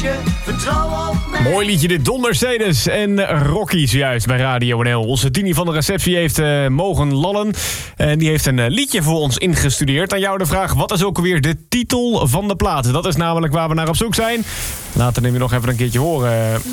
vertrouw op mij. Mooi liedje dit, Don Mercedes en Rocky zojuist bij Radio NL. Onze Tini van de receptie heeft mogen lallen. En die heeft een liedje voor ons ingestudeerd. Aan jou de vraag, wat is ook alweer de titel van de plaat? Dat is namelijk waar we naar op zoek zijn. Laten we hem nog even een keertje horen.